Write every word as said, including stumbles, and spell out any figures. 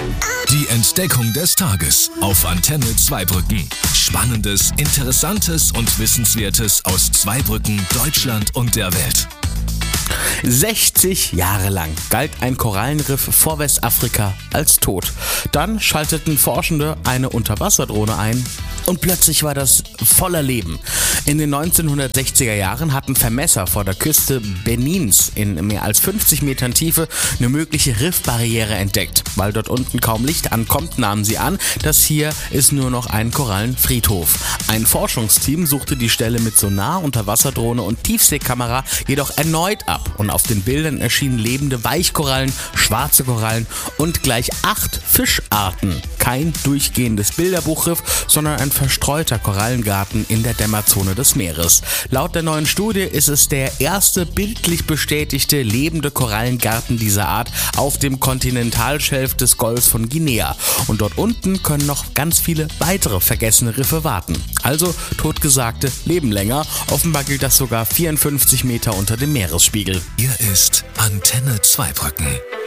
Die Entdeckung des Tages auf Antenne Zweibrücken. Spannendes, Interessantes und Wissenswertes aus Zweibrücken, Deutschland und der Welt. sechzig Jahre lang galt ein Korallenriff vor Westafrika als tot. Dann schalteten Forschende eine Unterwasserdrohne ein und plötzlich war das voller Leben. In den neunzehnhundertsechziger Jahren hatten Vermesser vor der Küste Benins in mehr als fünfzig Metern Tiefe eine mögliche Riffbarriere entdeckt. Weil dort unten kaum Licht ankommt, nahmen sie an, das hier ist nur noch ein Korallenfriedhof. Ein Forschungsteam suchte die Stelle mit Sonar, Unterwasserdrohne und Tiefseekamera jedoch erneut ab. Und auf den Bildern erschienen lebende Weichkorallen, schwarze Korallen und gleich acht Fischarten. Kein durchgehendes Bilderbuchriff, sondern ein verstreuter Korallengarten in der Dämmerzone des Meeres. Laut der neuen Studie ist es der erste bildlich bestätigte lebende Korallengarten dieser Art auf dem Kontinentalschelf des Golfs von Guinea. Und dort unten können noch ganz viele weitere vergessene Riffe warten. Also, Totgesagte leben länger. Offenbar gilt das sogar vierundfünfzig Meter unter dem Meeresspiegel. Hier ist Antenne Zweibrücken.